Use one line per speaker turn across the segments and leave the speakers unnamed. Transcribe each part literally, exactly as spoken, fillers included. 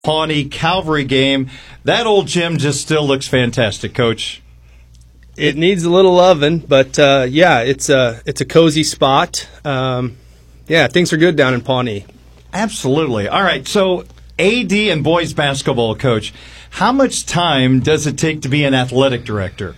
Pawnee Calvary game. That old gym just still looks fantastic, Coach.
It needs a little loving, but uh, yeah, it's a it's a cozy spot. Um, yeah, things are good down in Pawnee.
Absolutely. All right, so A D and boys basketball coach, how much time does it take to be an athletic director?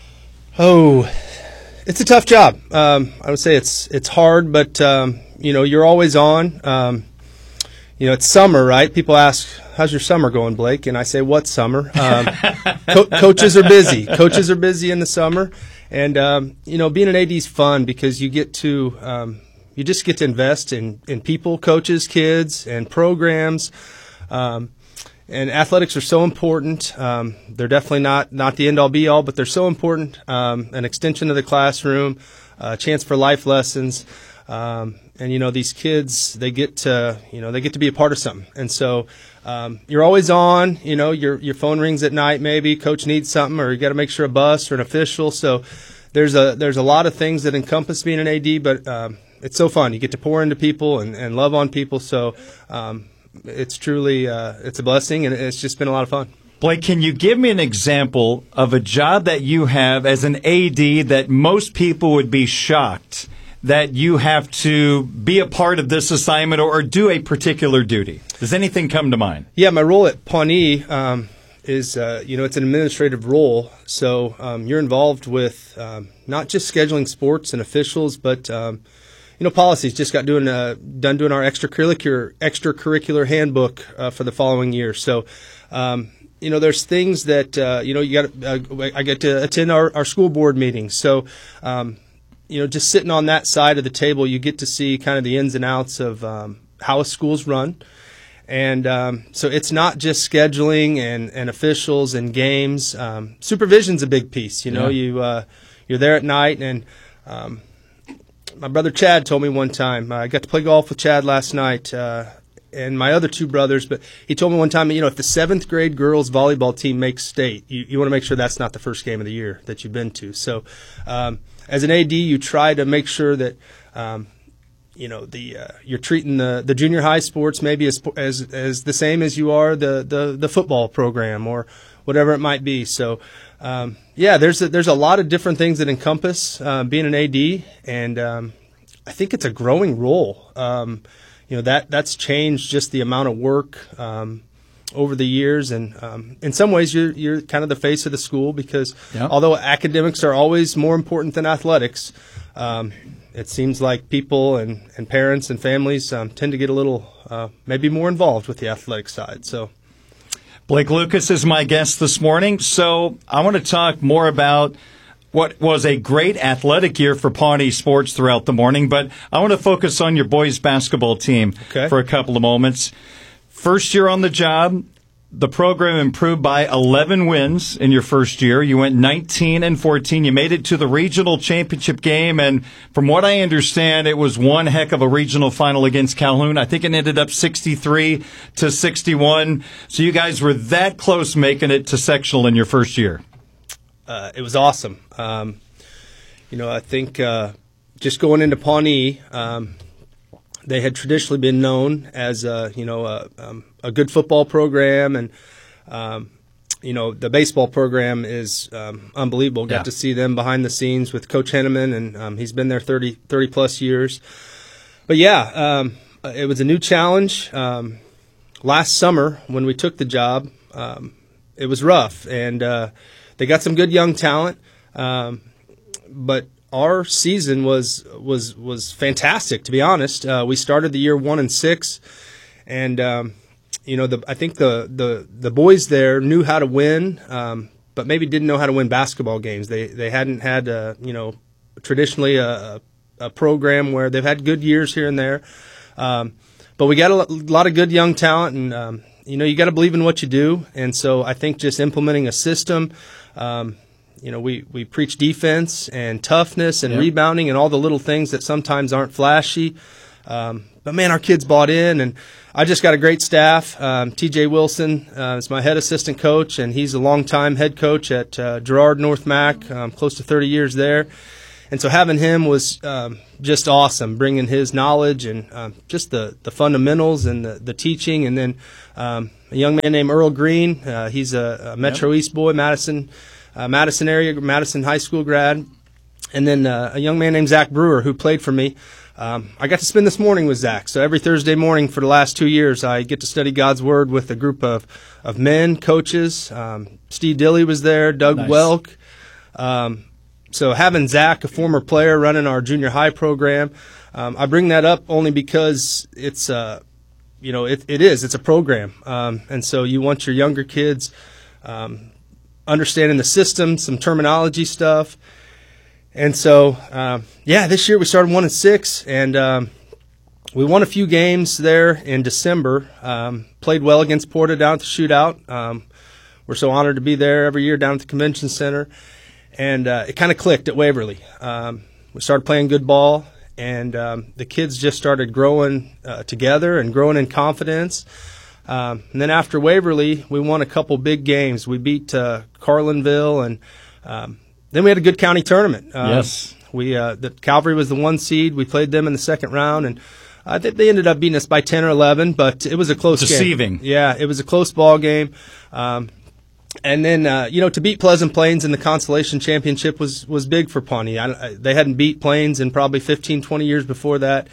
Oh, it's a tough job. Um, I would say it's it's hard, but um, you know you're always on. Um, you know it's summer, right? People ask, "How's your summer going, Blake?" And I say, "What summer?" Um, co- coaches are busy. Coaches are busy in the summer, and um, you know being an A D is fun because you get to um, you just get to invest in in people, coaches, kids, and programs. Um, And athletics are so important. Um, they're definitely not, not the end-all, be-all, but they're so important. Um, an extension of the classroom, a chance for life lessons. Um, and, you know, these kids, they get to, you know, they get to be a part of something. And so um, you're always on. You know, your your phone rings at night maybe. Coach needs something, or you got to make sure a bus or an official. So there's a there's a lot of things that encompass being an A D, but um, it's so fun. You get to pour into people and, and love on people. So um It's truly uh, it's a blessing, and it's just been a lot of fun.
Blake, can you give me an example of a job that you have as an A D that most people would be shocked that you have to be a part of this assignment or, or do a particular duty? Does anything come to mind?
Yeah, my role at Pawnee um, is, uh, you know, it's an administrative role. So um, you're involved with um, not just scheduling sports and officials, but um, You know, policies. Just got doing uh, done doing our extracurricular extracurricular handbook uh, for the following year. So, um, you know, there's things that uh, you know you got. Uh, I get to attend our, our school board meetings. So, um, you know, just sitting on that side of the table, you get to see kind of the ins and outs of um, how a school's run. And um, so it's not just scheduling and, and officials and games. Um, supervision's a big piece. You know,
Yeah.
you uh, you're there at night and. Um, My brother Chad told me one time, uh, I got to play golf with Chad last night, uh, and my other two brothers, but he told me one time, you know, if the seventh grade girls volleyball team makes state, you, you want to make sure that's not the first game of the year that you've been to. So um, as an A D, you try to make sure that, um, you know, the uh, you're treating the, the junior high sports maybe as, as as the same as you are the, the, the football program or whatever it might be. So, um, yeah, there's a, there's a lot of different things that encompass uh, being an A D, and um, I think it's a growing role. Um, you know, that that's changed just the amount of work um, over the years, and um, in some ways, you're you're kind of the face of the school because
Yep.
although academics are always more important than athletics, um, it seems like people and, and parents and families um, tend to get a little uh, maybe more involved with the athletic side. So.
Blake Lucas is my guest this morning. So I want to talk more about what was a great athletic year for Pawnee sports throughout the morning, but I want to focus on your boys basketball team
Okay.
for a couple of moments. First year on the job, the program improved by eleven wins in your first year. You went nineteen and fourteen. You made it to the regional championship game, and from what I understand, it was one heck of a regional final against Calhoun. I think it ended up sixty-three to sixty-one. So you guys were that close making it to sectional in your first year.
Uh, it was awesome. Um, you know, I think uh, just going into Pawnee, um, they had traditionally been known as a, you know a, um, a good football program, and um, you know the baseball program is um, unbelievable. Got
Yeah.
to see them behind the scenes with Coach Henneman, and um, he's been there thirty, thirty plus years. But yeah, um, it was a new challenge. Um, last summer when we took the job, um, it was rough, and uh, they got some good young talent, um, but our season was was was fantastic. To be honest, uh, we started the year one and six, and um, you know, the, I think the, the the boys there knew how to win, um, but maybe didn't know how to win basketball games. They they hadn't had uh, you know traditionally a, a program where they've had good years here and there, um, but we got a lot of good young talent, and um, you know you got to believe in what you do, and so I think just implementing a system. Um, You know, we, we preach defense and toughness and
Yep.
rebounding and all the little things that sometimes aren't flashy. Um, but, man, our kids bought in, and I just got a great staff. Um, T J Wilson uh, is my head assistant coach, and he's a longtime head coach at uh, Girard North Mac, um, close to thirty years there. and so having him was um, just awesome, bringing his knowledge and um, just the, the fundamentals and the, the teaching. And then um, a young man named Earl Green, uh, he's a, a Metro yep. East boy, Madison, uh, Madison area, Madison high school grad. And then uh, a young man named Zach Brewer who played for me. Um, I got to spend this morning with Zach. So every Thursday morning for the last two years, I get to study God's Word with a group of, of men, coaches. Um, Steve Dilley was there, Doug nice. Welk. Um, so having Zach, a former player, running our junior high program, um, I bring that up only because it's, uh, you know, it, it is. It's a program. Um, and so you want your younger kids um, understanding the system, some terminology stuff. And so, uh, yeah, this year we started one and six, and um, we won a few games there in December. Um, played well against Porta down at the shootout. Um, we're so honored to be there every year down at the convention center, and uh, it kind of clicked at Waverly. Um, we started playing good ball, and um, the kids just started growing uh, together and growing in confidence. Um, and then after Waverly, we won a couple big games. We beat uh, Carlinville and. Um, Then we had a good county tournament. Uh,
yes.
We uh, the Calvary was the one seed. We played them in the second round, and I think they ended up beating us by ten or eleven, but it was a close
Deceiving.
game. Deceiving. Yeah, it was a close ball game. Um, and then, uh, you know, to beat Pleasant Plains in the Consolation Championship was, was big for Pawnee. I, I, they hadn't beat Plains in probably fifteen, twenty years before that.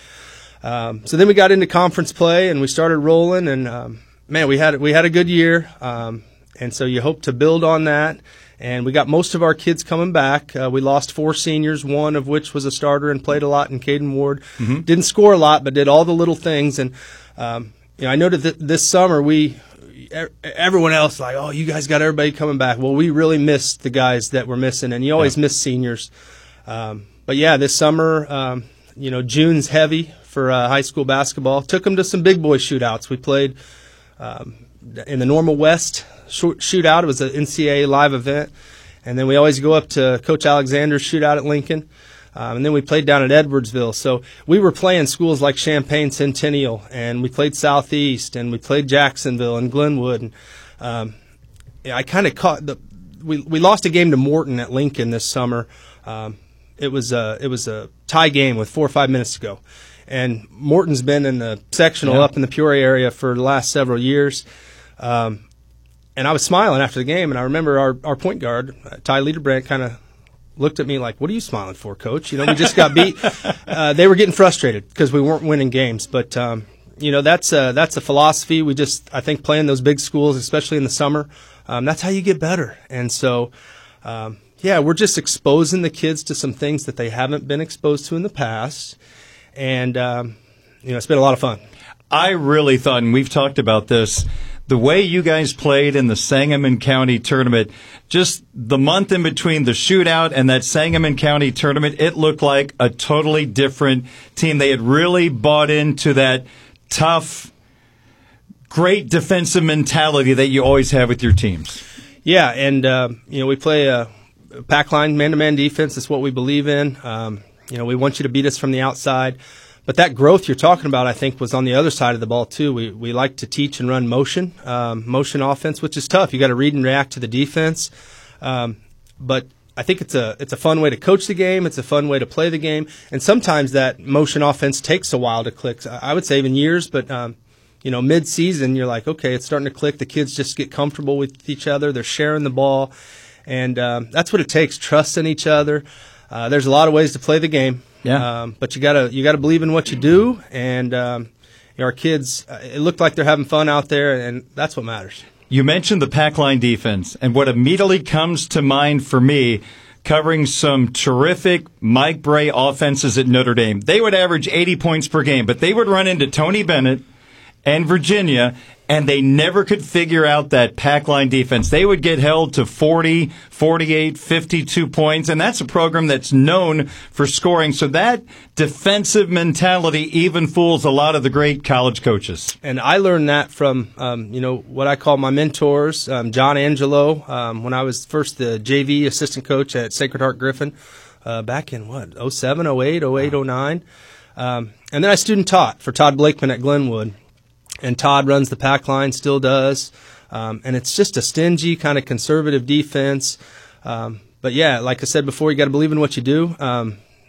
Um, so then we got into conference play, and we started rolling, and, um, man, we had we had a good year. Um, and so you hope to build on that. And we got most of our kids coming back. Uh, we lost four seniors, one of which was a starter and played a lot in Caden Ward. Mm-hmm. Didn't score a lot, but did all the little things. And um, you know, I noted that this summer we, everyone else like, oh, you guys got everybody coming back. Well, we really missed the guys that were missing, and you always yeah. miss seniors. Um, but yeah, this summer, um, you know, June's heavy for uh, high school basketball. Took them to some big boy shootouts. We played um, in the Normal West shootout. It was an N C A A live event. And then we always go up to Coach Alexander's shootout at Lincoln. Um, and then we played down at Edwardsville. So we were playing schools like Champaign Centennial, and we played Southeast, and we played Jacksonville and Glenwood. And um, yeah, I kind of caught the we we lost a game to Morton at Lincoln this summer. Um, it was a, it was a tie game with four or five minutes to go. And Morton's been in the sectional yeah. up in the Peoria area for the last several years. Um, And I was smiling after the game, and I remember our, our point guard, uh, Ty Liederbrandt, kind of looked at me like, what are you smiling for, Coach? You know, we just got beat. Uh, they were getting frustrated because we weren't winning games. But, um, you know, that's a, that's a philosophy. We just, I think, playing those big schools, especially in the summer, um, that's how you get better. And so, um, yeah, we're just exposing the kids to some things that they haven't been exposed to in the past. And, um, you know, it's been a lot of fun.
I really thought, and we've talked about this, the way you guys played in the Sangamon County tournament, just the month in between the shootout and that Sangamon County tournament, it looked like a totally different team. They had really bought into that tough, great defensive mentality that you always have with your teams.
Yeah, and, uh, you know, we play a pack line, man-to-man defense. That's what we believe in. Um, you know, we want you to beat us from the outside. But that growth you're talking about, I think, was on the other side of the ball, too. We we like to teach and run motion, um, motion offense, which is tough. You got to read and react to the defense. Um, but I think it's a it's a fun way to coach the game. It's a fun way to play the game. And sometimes that motion offense takes a while to click. I would say even years, but, um, you know, mid-season, you're like, okay, it's starting to click. The kids just get comfortable with each other. They're sharing the ball. And um, that's what it takes, trust in each other. Uh, there's a lot of ways to play the game.
Yeah.
Um, but you gotta you gotta believe in what you do, and um, you know, our kids. Uh, it looked like they're having fun out there, and that's what matters.
You mentioned the pack line defense, and what immediately comes to mind for me, covering some terrific Mike Bray offenses at Notre Dame. They would average eighty points per game, but they would run into Tony Bennett and Virginia, and they never could figure out that pack line defense. They would get held to forty, forty-eight, fifty-two points, and that's a program that's known for scoring. So that defensive mentality even fools a lot of the great college coaches.
And I learned that from, um, you know, what I call my mentors, um, John Angelo, um, when I was first the J V assistant coach at Sacred Heart Griffin uh, back in, what, oh seven, oh eight, oh eight, oh nine. Um, and then I student taught for Todd Blakeman at Glenwood. And Todd runs the pack line, still does. Um, and it's just a stingy, kind of conservative defense. Um, but, yeah, like I said before, you got to believe in what you do. Um,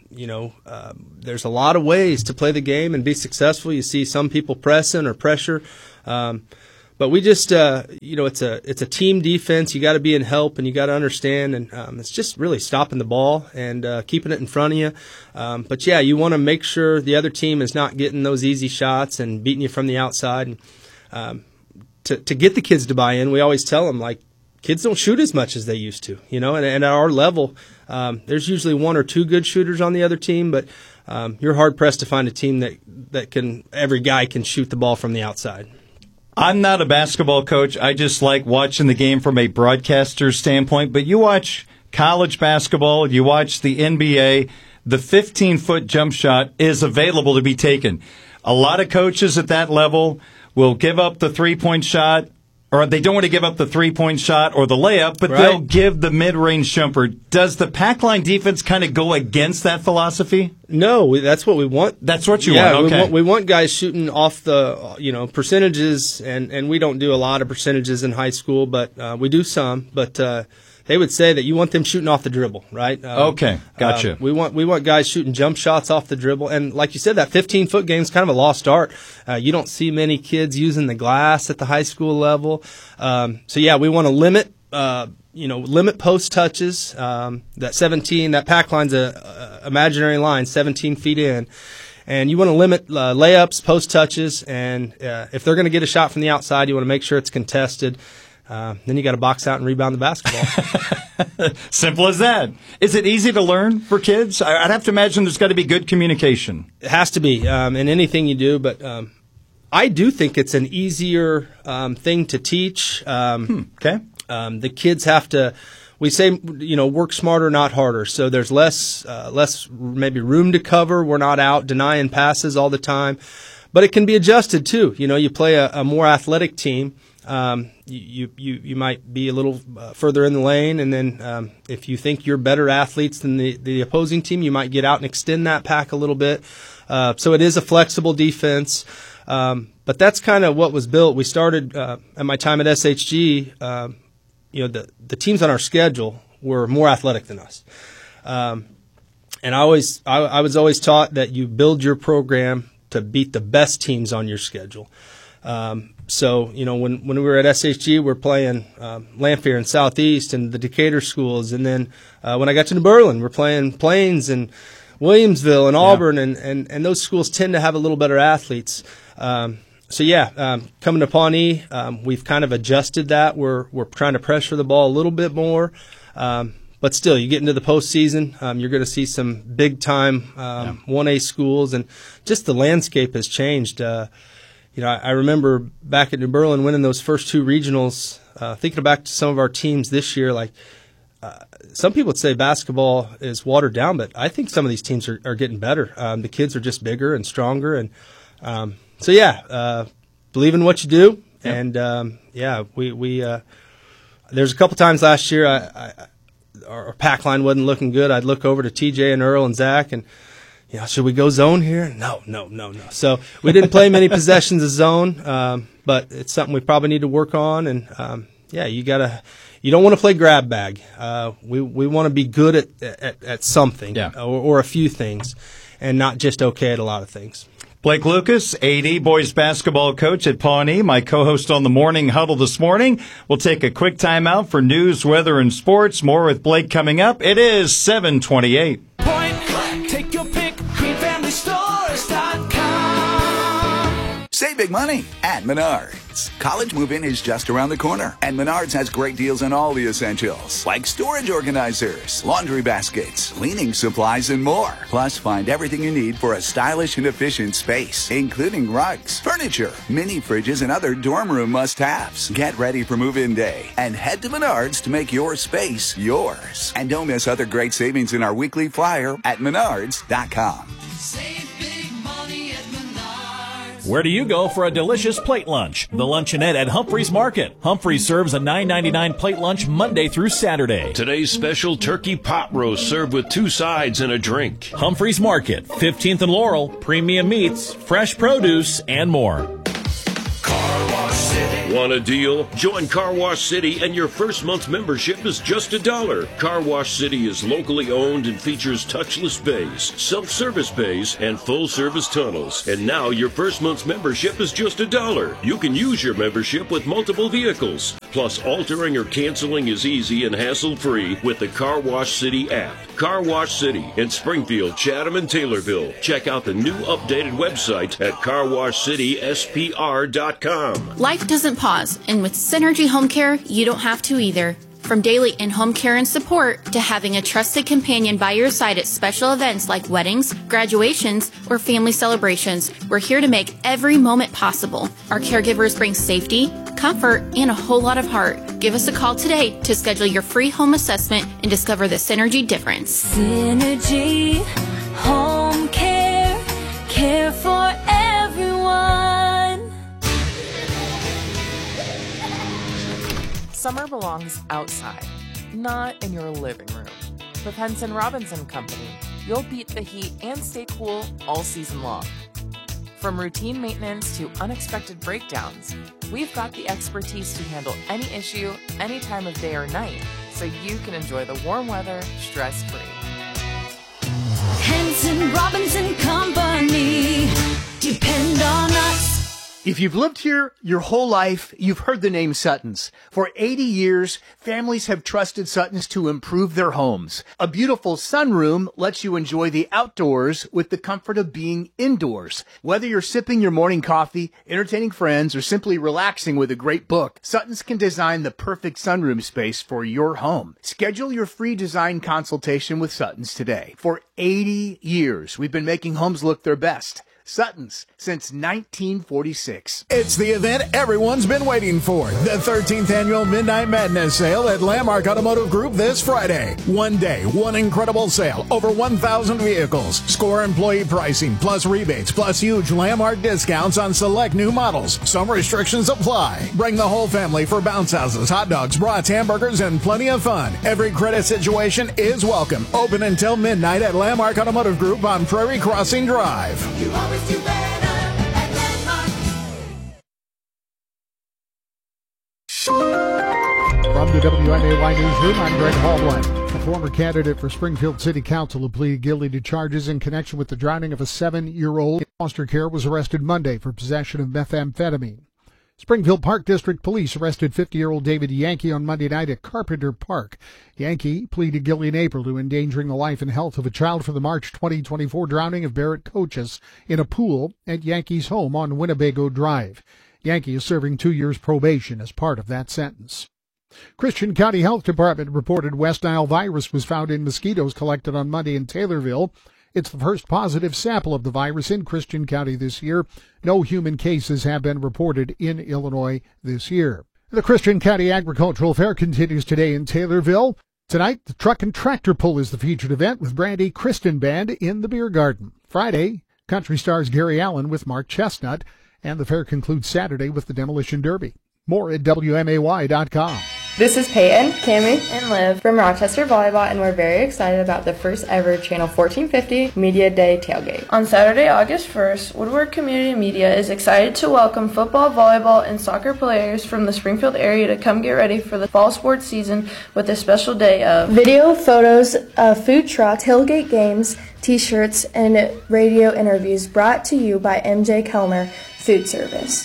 you know, uh, there's a lot of ways to play the game and be successful. You see some people pressing or pressure. Um, But we just, uh, you know, it's a it's a team defense. You got to be in help, and you got to understand, and um, it's just really stopping the ball and uh, keeping it in front of you. Um, but yeah, you want to make sure the other team is not getting those easy shots and beating you from the outside. And um, to to get the kids to buy in, we always tell them, like, kids don't shoot as much as they used to, you know. And, and at our level, um, there's usually one or two good shooters on the other team, but um, you're hard pressed to find a team that that can every guy can shoot the ball from the outside.
I'm not a basketball coach. I just like watching the game from a broadcaster's standpoint. But you watch college basketball, you watch the N B A, the fifteen-foot jump shot is available to be taken. A lot of coaches at that level will give up the three-point shot, or they don't want to give up the three-point shot or the layup, but
right.
they'll give the mid-range jumper. Does the pack line defense kind of go against that philosophy?
No, we, that's what we want.
That's what you
yeah,
want, okay.
We want, we want guys shooting off the, you know, percentages, and, and we don't do a lot of percentages in high school, but uh, we do some. But uh, they would say that you want them shooting off the dribble, right? Um,
okay, gotcha.
Uh, we want we want guys shooting jump shots off the dribble, and like you said, that fifteen-foot game is kind of a lost art. Uh, you don't see many kids using the glass at the high school level. Um, so yeah, we want to limit, uh, you know, limit post touches. Um, that seventeen, that pack line's a, a imaginary line, seventeen feet in. And you want to limit uh, layups, post touches, and uh, if they're going to get a shot from the outside, you want to make sure it's contested. Uh, then you got to box out and rebound the basketball.
Simple as that. Is it easy to learn for kids? I'd have to imagine there's got to be good communication.
It has to be um, in anything you do, but um, I do think it's an easier um, thing to teach. Um,
hmm, okay.
Um, the kids have to. We say, you know, work smarter, not harder. So there's less, uh, less maybe room to cover. We're not out denying passes all the time, but it can be adjusted too. You know, you play a, a more athletic team. Um, you, you, you might be a little uh, further in the lane, and then um, if you think you're better athletes than the, the opposing team, you might get out and extend that pack a little bit. Uh, so it is a flexible defense. Um, but that's kind of what was built. We started uh, at my time at S H G. Uh, you know, the the teams on our schedule were more athletic than us, um, and I always I, I was always taught that you build your program to beat the best teams on your schedule. Um, so you know, when when we were at S H G, we're playing um, Lanphier and Southeast and the Decatur schools, and then uh, when I got to New Berlin, we're playing Plains and Williamsville and Auburn, yeah. and, and, and those schools tend to have a little better athletes. Um, so yeah, um, coming to Pawnee, um, we've kind of adjusted that. We're we're trying to pressure the ball a little bit more, um, but still, you get into the postseason, um, you're going to see some big time um, yeah. one A schools, and just the landscape has changed. Uh, you know, I, I remember back at New Berlin winning those first two regionals. Uh, thinking back to some of our teams this year, like. Uh, some people would say basketball is watered down, but I think some of these teams are, are getting better. Um, the kids are just bigger and stronger, and um, so yeah, uh, believe in what you do, yep. and um, yeah, we we uh, there's a couple times last year I, I, our pack line wasn't looking good. I'd look over to T J and Earl and Zach, and you know, should we go zone here? No, no, no, no. So we didn't play many possessions of zone, um, but it's something we probably need to work on, and um, yeah, you gotta. You don't want to play grab bag. Uh, we we want to be good at at, at something,
yeah.
or, or a few things, and not just okay at a lot of things.
Blake Lucas, A D, boys basketball coach at Pawnee, my co-host on the Morning Huddle this morning. We'll take a quick timeout for news, weather, and sports. More with Blake coming up. It is seven twenty-eight.
Point blank. Take your pick. green family stores dot com.
Save big money at Menards. College move-in is just around the corner, and Menards has great deals on all the essentials, like storage organizers, laundry baskets, cleaning supplies, and more. Plus, find everything you need for a stylish and efficient space, including rugs, furniture, mini fridges, and other dorm room must-haves. Get ready for move-in day and head to Menards to make your space yours. And don't miss other great savings in our weekly flyer at menards dot com.
Save big money at Menards.
Where do you go for a delicious plate lunch? The Luncheonette at Humphreys Market. Humphreys serves a nine ninety-nine plate lunch Monday through Saturday.
Today's special turkey pot roast served with two sides and a drink.
Humphreys Market, fifteenth and Laurel, premium meats, fresh produce, and more.
Car Wash City.
Want a deal? Join Car Wash City and your first month's membership is just a dollar. Car Wash City is locally owned and features touchless bays, self-service bays, and full-service tunnels. And now your first month's membership is just a dollar. You can use your membership with multiple vehicles. Plus, altering or canceling is easy and hassle-free with the Car Wash City app. Car Wash City in Springfield, Chatham, and Taylorville. Check out the new updated website at car wash city s p r dot com.
Life doesn't pause, and with Synergy Home Care, you don't have to either. From daily in-home care and support to having a trusted companion by your side at special events like weddings, graduations, or family celebrations, we're here to make every moment possible. Our caregivers bring safety, comfort, and a whole lot of heart. Give us a call today to schedule your free home assessment and discover the Synergy difference.
Synergy Home Care, care for everyone.
Summer belongs outside, not in your living room. With Henson Robinson Company, you'll beat the heat and stay cool all season long. From routine maintenance to unexpected breakdowns, we've got the expertise to handle any issue, any time of day or night, so you can enjoy the warm weather stress-free.
Henson Robinson Company, depend on us.
If you've lived here your whole life, you've heard the name Sutton's. For eighty years, families have trusted Sutton's to improve their homes. A beautiful sunroom lets you enjoy the outdoors with the comfort of being indoors. Whether you're sipping your morning coffee, entertaining friends, or simply relaxing with a great book, Sutton's can design the perfect sunroom space for your home. Schedule your free design consultation with Sutton's today. For eighty years, we've been making homes look their best. Sutton's since nineteen forty-six.
It's the event everyone's been waiting for. The thirteenth Annual Midnight Madness Sale at Landmark Automotive Group this Friday. One day, one incredible sale. Over one thousand vehicles. Score employee pricing, plus rebates, plus huge Landmark discounts on select new models. Some restrictions apply. Bring the whole family for bounce houses, hot dogs, brats, hamburgers, and plenty of fun. Every credit situation is welcome. Open until midnight at Landmark Automotive Group on Prairie Crossing Drive.
You always do better at Landmark.
From the W M A Y Newsroom, I'm Greg Baldwin. A former candidate for Springfield City Council who pleaded guilty to charges in connection with the drowning of a seven-year-old in foster care was arrested Monday for possession of methamphetamine. Springfield Park District Police arrested fifty-year-old David Yankee on Monday night at Carpenter Park. Yankee pleaded guilty in April to endangering the life and health of a child for the March twenty twenty-four drowning of Barrett Coaches in a pool at Yankee's home on Winnebago Drive. Yankee is serving two years probation as part of that sentence. Christian County Health Department reported West Nile virus was found in mosquitoes collected on Monday in Taylorville. It's the first positive sample of the virus in Christian County this year. No human cases have been reported in Illinois this year. The Christian County Agricultural Fair continues today in Taylorville. Tonight, the Truck and Tractor Pull is the featured event with Brandy Kristen Band in the Beer Garden. Friday, country stars Gary Allen with Mark Chestnut, and the fair concludes Saturday with the Demolition Derby. More at W M A Y dot com.
This is Peyton, Cammie, and Liv from Rochester Volleyball, and we're very excited about the first ever Channel fourteen fifty Media Day tailgate.
On Saturday, August first, Woodward Community Media is excited to welcome football, volleyball, and soccer players from the Springfield area to come get ready for the fall sports season with a special day of
video, photos, of food truck, tailgate games, t-shirts, and radio interviews brought to you by M J Kellner Food Service.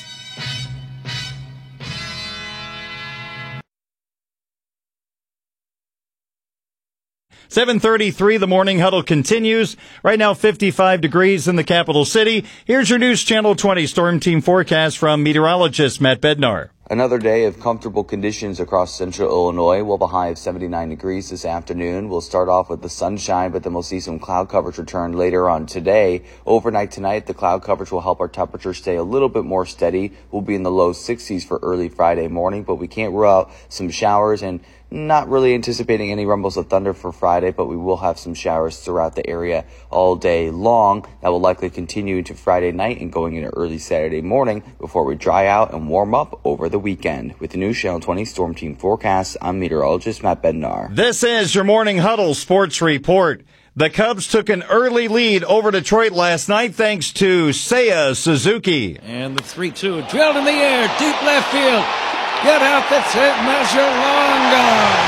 seven thirty-three, the Morning Huddle continues. Right now, fifty-five degrees in the capital city. Here's your News Channel twenty Storm Team forecast from meteorologist Matt Bednar.
Another day of comfortable conditions across central Illinois. We'll have a high of seventy-nine degrees this afternoon. We'll start off with the sunshine, but then we'll see some cloud coverage return later on today. Overnight tonight, the cloud coverage will help our temperature stay a little bit more steady. We'll be in the low sixties for early Friday morning, but we can't rule out some showers and not really anticipating any rumbles of thunder for Friday, but we will have some showers throughout the area all day long. That will likely continue into Friday night and going into early Saturday morning before we dry out and warm up over the weekend. With the News Channel twenty Storm Team forecast, I'm meteorologist Matt Bednar.
This is your Morning Huddle Sports Report. The Cubs took an early lead over Detroit last night thanks to Seiya Suzuki.
And the three two drilled in the air, deep left field. Get out, that's it, measure long gone.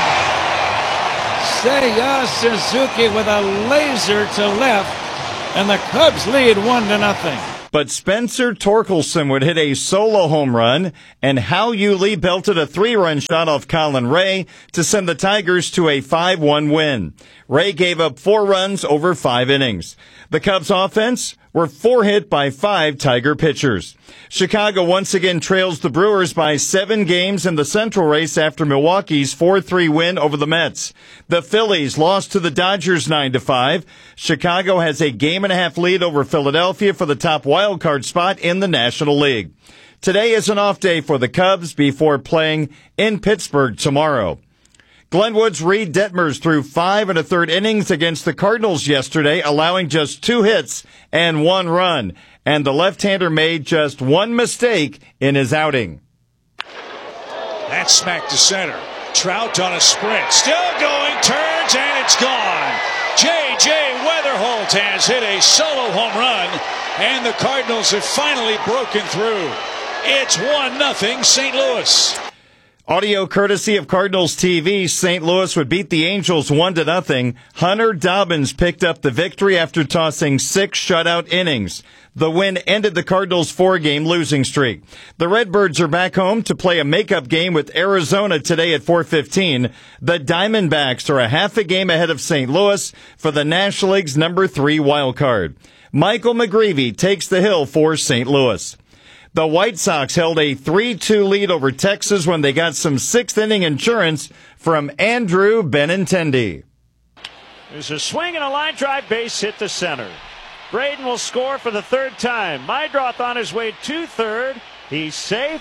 Seiya Suzuki with a laser to left, and the Cubs lead one to nothing.
But Spencer Torkelson would hit a solo home run, and Hao Yu Lee belted a three-run shot off Colin Ray to send the Tigers to a five one win. Ray gave up four runs over five innings. The Cubs' offense were four hit by five Tiger pitchers. Chicago once again trails the Brewers by seven games in the Central race after Milwaukee's four three win over the Mets. The Phillies lost to the Dodgers nine to five. Chicago has a game and a half lead over Philadelphia for the top wild card spot in the National League. Today is an off day for the Cubs before playing in Pittsburgh tomorrow. Glenwood's Reed Detmers threw five and a third innings against the Cardinals yesterday, allowing just two hits and one run. And the left-hander made just one mistake in his outing.
That's smacked to center. Trout on a sprint. Still going, turns, and it's gone. J J. Weatherholt has hit a solo home run, and the Cardinals have finally broken through. It's one nothing Saint Louis.
Audio courtesy of Cardinals T V, Saint Louis would beat the Angels one to nothing. Hunter Dobbins picked up the victory after tossing six shutout innings. The win ended the Cardinals' four-game losing streak. The Redbirds are back home to play a makeup game with Arizona today at four fifteen. The Diamondbacks are a half a game ahead of Saint Louis for the National League's number three wild card. Michael McGreevy takes the hill for Saint Louis. The White Sox held a three two lead over Texas when they got some sixth-inning insurance from Andrew Benintendi.
There's a swing and a line drive, base hit to center. Braden will score for the third time. Meidroth on his way to third. He's safe.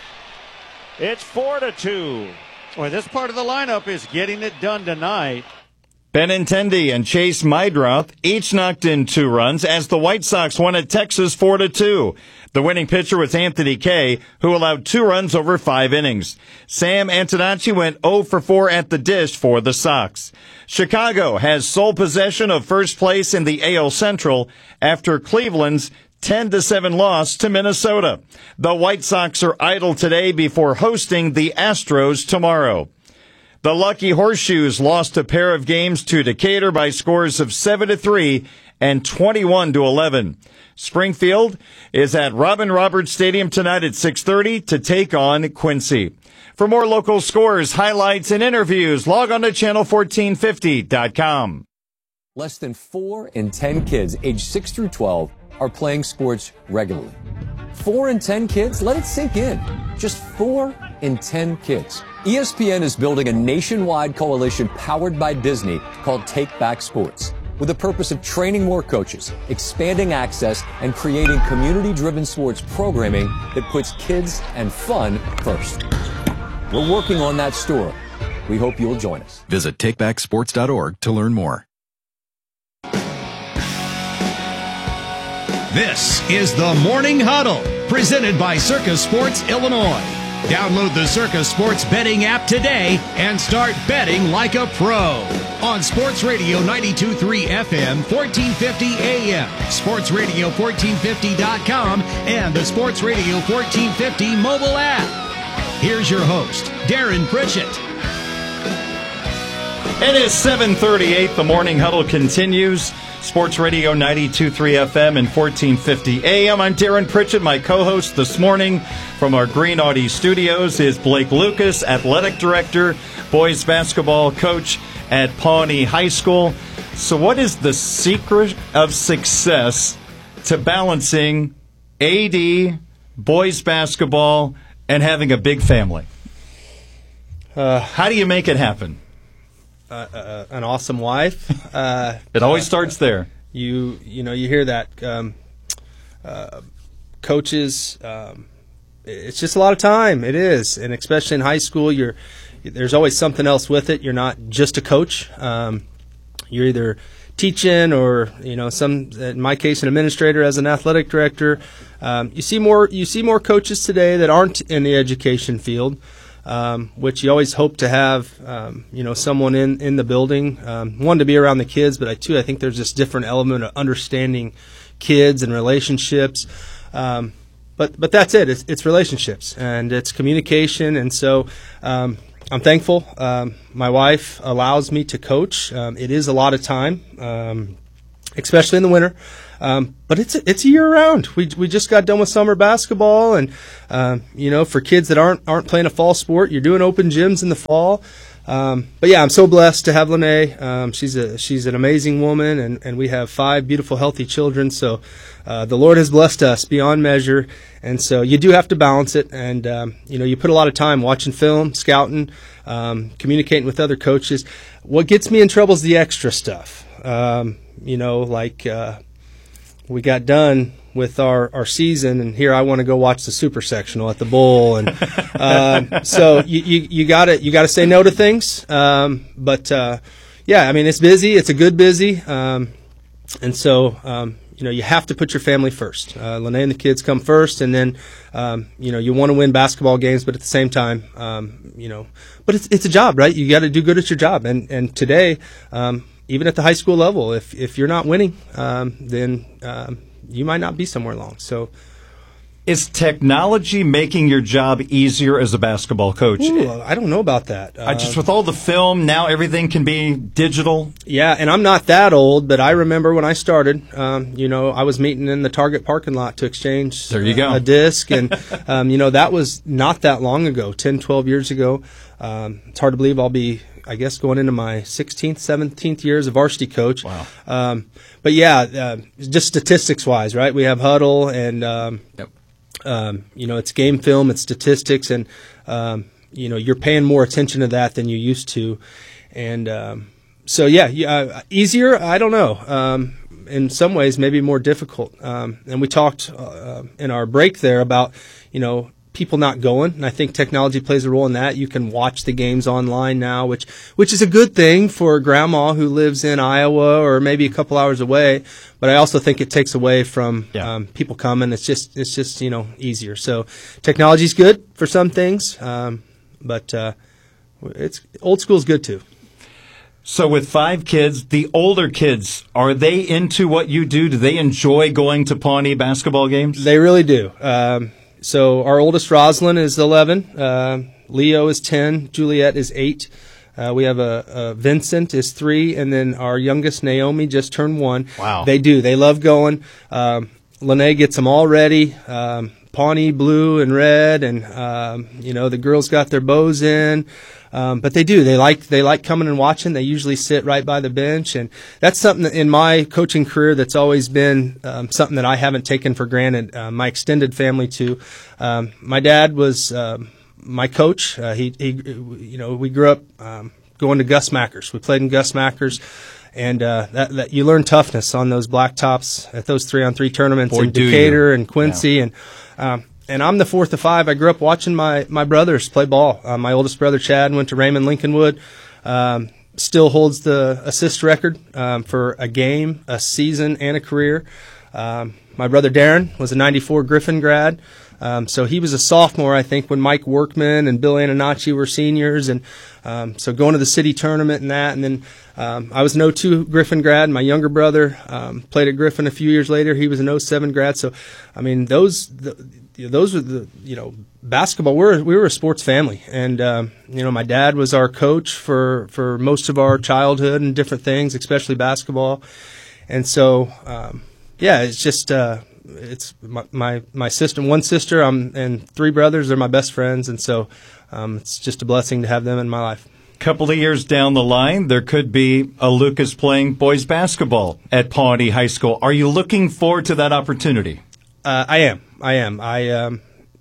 It's four to two.
Boy, this part of the lineup is getting it done tonight.
Benintendi and Chase Meidroth each knocked in two runs as the White Sox won at Texas four to two. The winning pitcher was Anthony Kay, who allowed two runs over five innings. Sam Antonacci went oh for four at the dish for the Sox. Chicago has sole possession of first place in the A L Central after Cleveland's ten to seven loss to Minnesota. The White Sox are idle today before hosting the Astros tomorrow. The Lucky Horseshoes lost a pair of games to Decatur by scores of seven to three and twenty-one to eleven. Springfield is at Robin Roberts Stadium tonight at six thirty to take on Quincy. For more local scores, highlights, and interviews, log on to channel fourteen fifty dot com.
Less than four in ten kids aged six through twelve are playing sports regularly. Four in ten kids? Let it sink in. Just four in ten kids. E S P N is building a nationwide coalition powered by Disney called Take Back Sports, with the purpose of training more coaches, expanding access, and creating community-driven sports programming that puts kids and fun first. We're working on that story. We hope you'll join us.
Visit take back sports dot org to learn more.
This is the Morning Huddle, presented by Circus Sports Illinois. Download the Circus Sports betting app today and start betting like a pro. On Sports Radio ninety-two point three F M, fourteen fifty A M, sports radio fourteen fifty dot com, and the Sports Radio fourteen fifty mobile app. Here's your host, Darren Pritchett.
It is seven thirty-eight. The Morning Huddle continues. Sports Radio ninety-two point three F M and fourteen fifty A M. I'm Darren Pritchett. My co-host this morning from our Green Audi studios is Blake Lucas, athletic director, boys basketball coach at Pawnee High School. So what is the secret of success to balancing A D, boys basketball, and having a big family? Uh, How do you make it happen?
Uh, uh, an awesome wife. Uh,
it always uh, starts there.
You you know you hear that um, uh, coaches. Um, it's just a lot of time. It is, and especially in high school, you're there's always something else with it. You're not just a coach. Um, you're either teaching or you know some. In my case, an administrator as an athletic director. Um, you see more you see more coaches today that aren't in the education field. um, which you always hope to have, um, you know, someone in, in the building. Um, one, to be around the kids, but I, two, I think there's this different element of understanding kids and relationships. Um, but but that's it. It's, it's relationships and it's communication. And so um, I'm thankful. Um, my wife allows me to coach. Um, it is a lot of time, um, especially in the winter. Um, but it's it's year round. We we just got done with summer basketball, and um, you know, for kids that aren't aren't playing a fall sport, you're doing open gyms in the fall. Um, but yeah, I'm so blessed to have Lene. Um, she's a she's an amazing woman, and, and we have five beautiful, healthy children. So uh, the Lord has blessed us beyond measure, and so you do have to balance it. And um, you know, you put a lot of time watching film, scouting, um, communicating with other coaches. What gets me in trouble is the extra stuff. Um, you know, like. Uh, We got done with our, our season, and here I want to go watch the super sectional at the bowl, and uh, so you you, you got to you got to say no to things. Um, but uh, yeah, I mean it's busy. It's a good busy, um, and so um, you know you have to put your family first. Uh, Lene and the kids come first, and then um, you know you want to win basketball games, but at the same time, um, you know, but it's it's a job, right? You got to do good at your job, and and today. Um, Even at the high school level, if if you're not winning, um, then um, you might not be somewhere long. So,
is technology making your job easier as a basketball coach?
Ooh, I don't know about that.
I just with all the film now, everything can be digital.
Yeah, and I'm not that old, but I remember when I started. Um, you know, I was meeting in the Target parking lot to exchange
there you go.
a, a disc, and um, you know that was not that long ago, ten, twelve years ago. Um, it's hard to believe I'll be. I guess going into my sixteenth, seventeenth year as a varsity coach.
Wow.
Um, but yeah, uh, just statistics wise, right? We have huddle and, um,
yep.
um, you know, it's game film, it's statistics, and, um, you know, you're paying more attention to that than you used to. And um, so, yeah, yeah, easier, I don't know. Um, in some ways, maybe more difficult. Um, and we talked uh, in our break there about, you know, people not going, and I think technology plays a role in that. You can watch the games online now, which which is a good thing for grandma who lives in Iowa or maybe a couple hours away. But I also think it takes away from
yeah.
um, people coming. It's just it's just you know easier. So technology's good for some things, um, but uh, it's old school's good too.
So with five kids, the older kids, are they into what you do? Do they enjoy going to Pawnee basketball games?
They really do. Um, So our oldest, Roslyn, is eleven. Uh, Leo is ten. Juliet is eight. Uh, we have a, a Vincent is three, and then our youngest, Naomi, just turned one.
Wow.
They do. They love going. Um, Lene gets them all ready. Um, Pawnee blue and red, and um, you know the girls got their bows in. Um, but they do. They like they like coming and watching. They usually sit right by the bench, and that's something that in my coaching career that's always been um, something that I haven't taken for granted. Uh, my extended family too. Um, my dad was um, my coach. Uh, he, he, you know, we grew up um, going to Gus Mackers. We played in Gus Mackers. And uh, that, that you learn toughness on those blacktops at those three-on-three tournaments
Boy,
in
do
Decatur
you.
and Quincy.
Yeah.
And um, and I'm the fourth of five. I grew up watching my, my brothers play ball. Uh, my oldest brother, Chad, went to Raymond Lincolnwood. Um, still holds the assist record um, for a game, a season, and a career. Um, my brother, Darren, was a ninety-four Griffin grad. Um, so he was a sophomore, I think, when Mike Workman and Bill Ananacci were seniors. And um, so going to the city tournament and that. And then um, I was an oh two Griffin grad. My younger brother um, played at Griffin a few years later. He was an oh seven grad. So, I mean, those the, those were the, you know, basketball. We were, we were a sports family. And, um, you know, my dad was our coach for, for most of our childhood and different things, especially basketball. And so, um, yeah, it's just uh, – it's my, my my sister, one sister, um, and three brothers. They're my best friends, and so um, it's just a blessing to have them in my life.
Couple of years down the line, there could be a Lucas playing boys basketball at Pawnee High School. Are you looking forward to that opportunity?
Uh, I am. I am. I, um,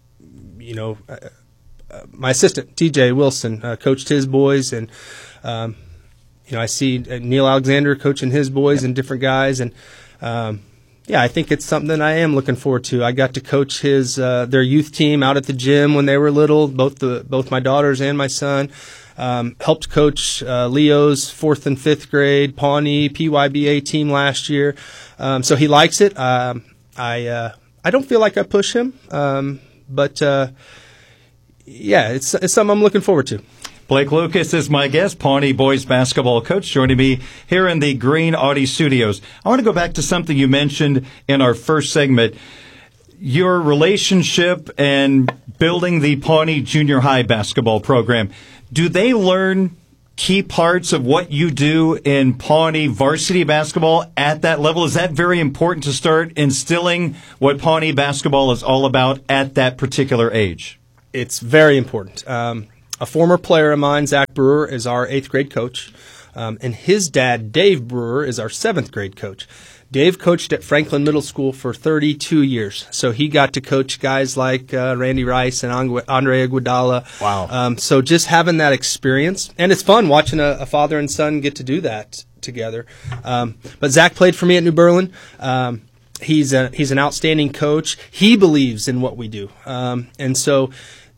you know, uh, uh, my assistant T J Wilson uh, coached his boys, and um, you know, I see Neil Alexander coaching his boys and different guys, and. Um, Yeah, I think it's something I am looking forward to. I got to coach his uh, their youth team out at the gym when they were little, both the both my daughters and my son. Um, helped coach uh, Leo's fourth and fifth grade Pawnee P Y B A team last year, um, so he likes it. Um, I uh, I don't feel like I push him, um, but uh, yeah, it's, it's something I'm looking forward to.
Blake Lucas is my guest, Pawnee boys basketball coach, joining me here in the Green Audi Studios. I want to go back to something you mentioned in our first segment, your relationship and building the Pawnee Junior High basketball program. Do they learn key parts of what you do in Pawnee varsity basketball at that level? Is that very important to start instilling what Pawnee basketball is all about at that particular age?
It's very important. Um, A former player of mine, Zach Brewer, is our eighth grade coach, um, and his dad, Dave Brewer, is our seventh grade coach. Dave coached at Franklin Middle School for thirty-two years, so he got to coach guys like uh, Randy Rice and Andre Iguodala.
Wow.
Um, so just having that experience, and it's fun watching a, a father and son get to do that together. Um, but Zach played for me at New Berlin. Um, he's a, he's an outstanding coach. He believes in what we do, um, and so.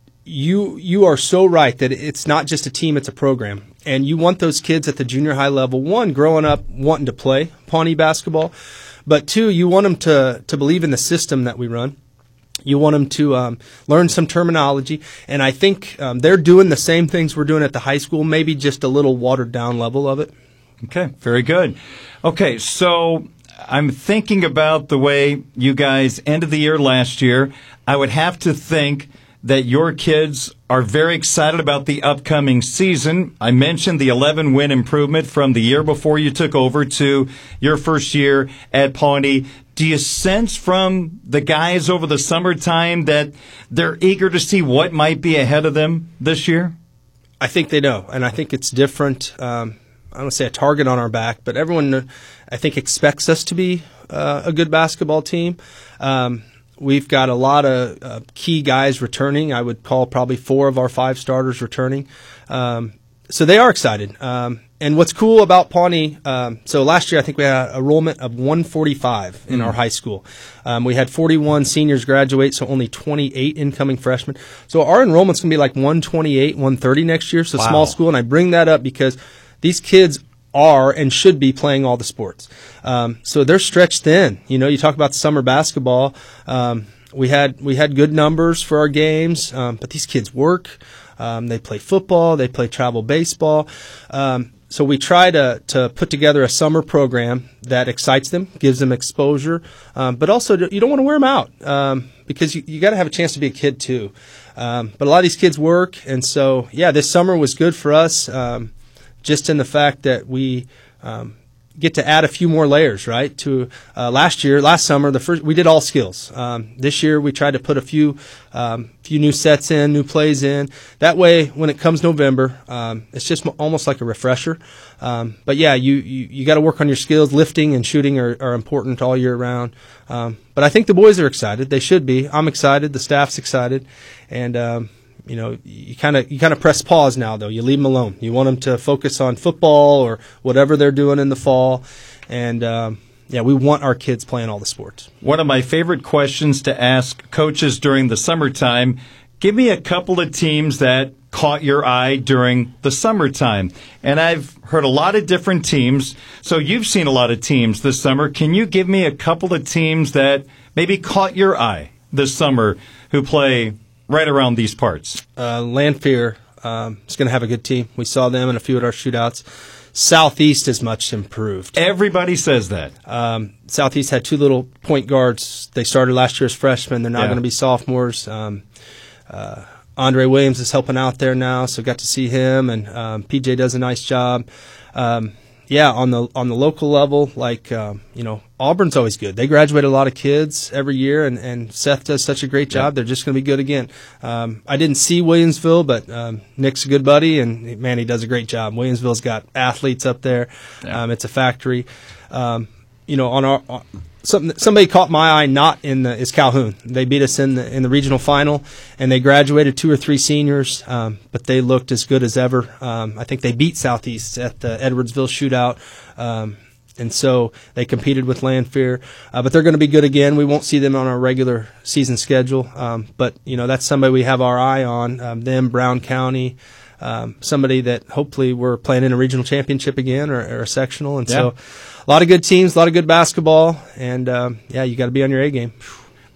You you are so right that it's not just a team, it's a program. And you want those kids at the junior high level, one, growing up wanting to play Pawnee basketball, but two, you want them to, to believe in the system that we run. You want them to um, learn some terminology. And I think um, they're doing the same things we're doing at the high school, maybe just a little watered down level of it.
Okay, very good. Okay, so I'm thinking about the way you guys ended the year last year. I would have to think that your kids are very excited about the upcoming season. I mentioned the eleven win improvement from the year before you took over to your first year at Pawnee. Do you sense from the guys over the summertime that they're eager to see what might be ahead of them this year?
I think they know, and I think it's different. Um, I don't want to say a target on our back, but everyone, I think, expects us to be uh, a good basketball team. Um, We've got a lot of uh, key guys returning. I would call probably four of our five starters returning. Um, so they are excited. Um, and what's cool about Pawnee, um, so last year I think we had an enrollment of one forty-five in mm. our high school. Um, we had forty-one seniors graduate, so only twenty-eight incoming freshmen. So our enrollment's going to be like one twenty-eight, one thirty next year, so wow. Small school. And I bring that up because these kids are and should be playing all the sports. Um, so they're stretched thin. You know, you talk about summer basketball. Um, we had we had good numbers for our games, um, but these kids work. Um, they play football. They play travel baseball. Um, so we try to to put together a summer program that excites them, gives them exposure, um, but also you don't want to wear them out um, because you, you got to have a chance to be a kid too. Um, but a lot of these kids work, and so yeah, this summer was good for us. Um, just in the fact that we um, get to add a few more layers, right? To uh, last year, last summer, the first we did all skills. Um, this year, we tried to put a few um, few new sets in, new plays in. That way, when it comes November, um, it's just almost like a refresher. Um, but yeah, you you, you got to work on your skills. Lifting and shooting are, are important all year round. Um, but I think the boys are excited. They should be. I'm excited. The staff's excited, and um, you know, you kind of you kind of press pause now, though. You leave them alone. You want them to focus on football or whatever they're doing in the fall. And, um, yeah, we want our kids playing all the sports.
One of my favorite questions to ask coaches during the summertime, give me a couple of teams that caught your eye during the summertime. And I've heard a lot of different teams. So you've seen a lot of teams this summer. Can you give me a couple of teams that maybe caught your eye this summer who play right around these parts?
Uh, Lanphier um, is going to have a good team. We saw them in a few of our shootouts. Southeast is much improved.
Everybody says that.
Um, Southeast had two little point guards. They started last year as freshmen. They're now yeah. going to be sophomores. Um, uh, Andre Williams is helping out there now, so got to see him. And um, P J does a nice job. Um, yeah, on the on the local level, like, um, you know, Auburn's always good. They graduate a lot of kids every year, and, and Seth does such a great job. Yep. They're just going to be good again. Um, I didn't see Williamsville, but um, Nick's a good buddy, and, man, he does a great job. Williamsville's got athletes up there. Yeah. Um, it's a factory. Um, you know, on our on, something somebody caught my eye not in the is Calhoun. They beat us in the in the regional final, and they graduated two or three seniors, um, but they looked as good as ever. Um, I think they beat Southeast at the Edwardsville shootout. Um, And so they competed with Lanphier, uh, but they're going to be good again. We won't see them on our regular season schedule, um, but you know that's somebody we have our eye on. Um, them, Brown County, um, somebody that hopefully we're playing in a regional championship again or, or a sectional. And yeah. so, a lot of good teams, a lot of good basketball, and um, yeah, you got to be on your A game.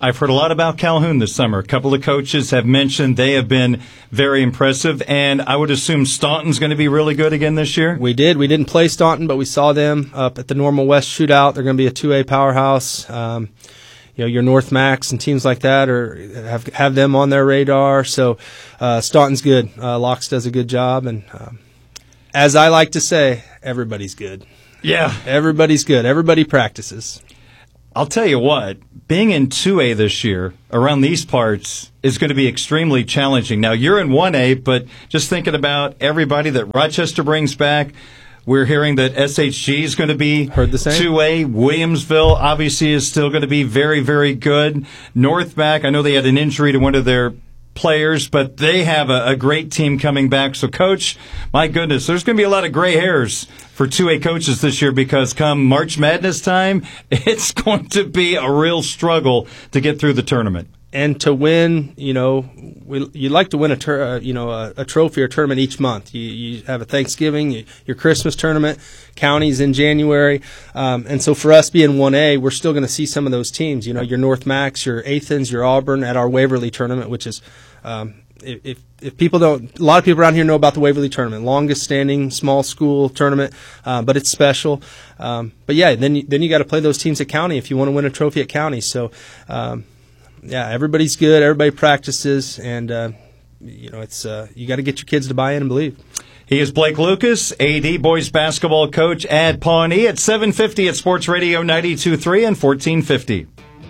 I've heard a lot about Calhoun this summer. A couple of coaches have mentioned they have been very impressive, and I would assume Staunton's going to be really good again this year?
We did. We didn't play Staunton, but we saw them up at the Normal West Shootout. They're going to be a two A powerhouse. Um, you know, your North Max and teams like that are have have them on their radar. So uh, Staunton's good. Uh, Locks does a good job, and um, as I like to say, everybody's good.
Yeah.
Everybody's good. Everybody practices.
I'll tell you what, being in two A this year around these parts is going to be extremely challenging. Now, you're in one A, but just thinking about everybody that Rochester brings back, we're hearing that S H G is going to be
Heard the same.
two A. Williamsville obviously is still going to be very, very good. North Mac, I know they had an injury to one of their players, but they have a, a great team coming back. So, Coach, my goodness, there's going to be a lot of gray hairs for two A coaches this year because come March Madness time, it's going to be a real struggle to get through the tournament.
And to win, you know, we, you like to win a tur- uh, you know a, a trophy or tournament each month. You, you have a Thanksgiving, you, your Christmas tournament, counties in January, um, and so for us being one A, we're still going to see some of those teams. You know, your North Max, your Athens, your Auburn at our Waverly tournament, which is um, if if people don't, a lot of people around here know about the Waverly tournament, longest standing small school tournament, uh, but it's special. Um, but yeah, then you, then you got to play those teams at county if you want to win a trophy at county. So. Um, Yeah, everybody's good. Everybody practices, and uh, you know it's uh, you got to get your kids to buy in and believe.
He is Blake Lucas, A D boys basketball coach at Pawnee at seven fifty at Sports Radio ninety-two point three and fourteen fifty.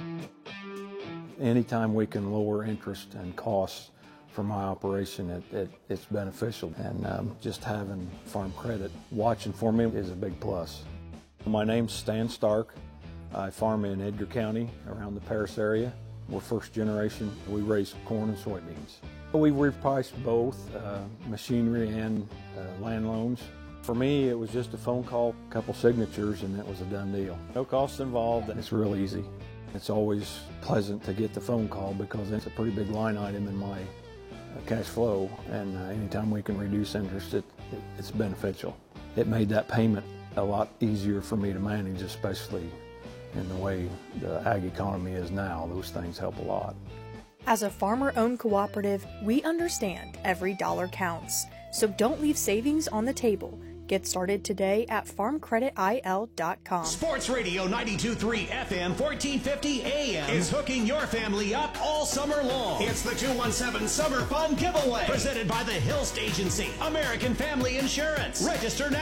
Anytime we can lower interest and costs for my operation, it, it, it's beneficial. And um, just having Farm Credit watching for me is a big plus. My name's Stan Stark. I farm in Edgar County around the Paris area. We're first generation. We raise corn and soybeans. We've repriced both uh, machinery and uh, land loans. For me, it was just a phone call, a couple signatures, and it was a done deal. No costs involved, and it's real easy. It's always pleasant to get the phone call because it's a pretty big line item in my uh, cash flow, and uh, anytime we can reduce interest, it, it, it's beneficial. It made that payment a lot easier for me to manage, especially in the way the ag economy is now. Those things help a lot.
As a farmer-owned cooperative, we understand every dollar counts. So don't leave savings on the table. Get started today at farm credit I L dot com.
Sports Radio ninety-two point three F M, fourteen fifty A M is hooking your family up all summer long. It's the two one seven Summer Fun Giveaway, presented by the Hilst Agency, American Family Insurance. Register now.